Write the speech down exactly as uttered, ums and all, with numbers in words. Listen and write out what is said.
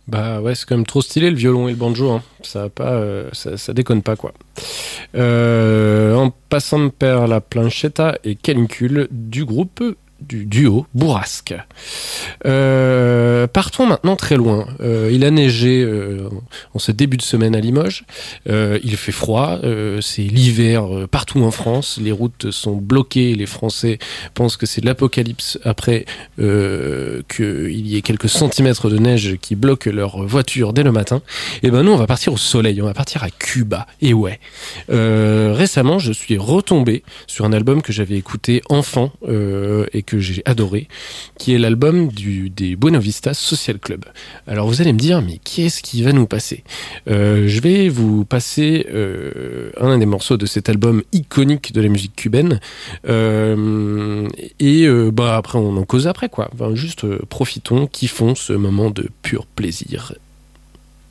Bah ouais, c'est quand même trop stylé le violon et le banjo, hein. Ça a pas, euh, ça, ça déconne pas quoi. Euh, en passant per la planchetta et canicule du groupe du duo Bourrasque. Euh, partons maintenant très loin. Euh, il a neigé euh, en ce début de semaine à Limoges. Euh, il fait froid. Euh, c'est l'hiver euh, partout en France. Les routes sont bloquées. Les Français pensent que c'est de l'apocalypse après euh, qu'il y ait quelques centimètres de neige qui bloquent leur voiture dès le matin. Et ben nous, on va partir au soleil. On va partir à Cuba. Et ouais. Euh, récemment, je suis retombé sur un album que j'avais écouté enfant euh, et que j'ai adoré, qui est l'album du, des Buena Vista Social Club. Alors vous allez me dire, mais qu'est-ce qui va nous passer ? euh, Je vais vous passer euh, un des morceaux de cet album iconique de la musique cubaine, euh, et euh, bah après on en cause après quoi. Enfin, juste euh, profitons, kiffons ce moment de pur plaisir.